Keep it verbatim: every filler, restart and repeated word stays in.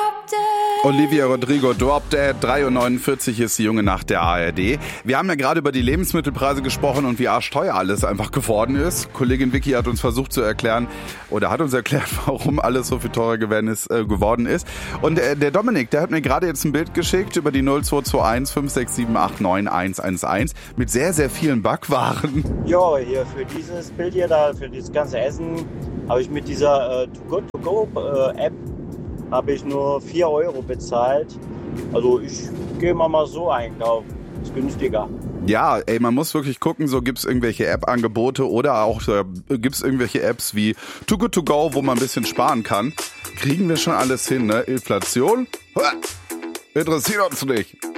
Olivia Rodrigo, Drop Dead, drei Uhr neunundvierzig ist die junge Nacht der A R D. Wir haben ja gerade über die Lebensmittelpreise gesprochen und wie arschteuer alles einfach geworden ist. Kollegin Vicky hat uns versucht zu erklären, oder hat uns erklärt, warum alles so viel teurer geworden ist. Äh, geworden ist. Und äh, der Dominik, der hat mir gerade jetzt ein Bild geschickt über die null zwei zwei eins fünf sechs sieben acht neun eins eins eins mit sehr, sehr vielen Backwaren. Ja, hier für dieses Bild hier, da für dieses ganze Essen, habe ich mit dieser äh, Too Good To Go äh, App habe ich nur vier Euro bezahlt. Also ich gehe mal mal so einkaufen. Ist günstiger. Ja, ey, man muss wirklich gucken, so gibt's irgendwelche App-Angebote oder auch äh, gibt's irgendwelche Apps wie Too Good To Go, wo man ein bisschen sparen kann. Kriegen wir schon alles hin, ne? Inflation? Interessiert uns nicht.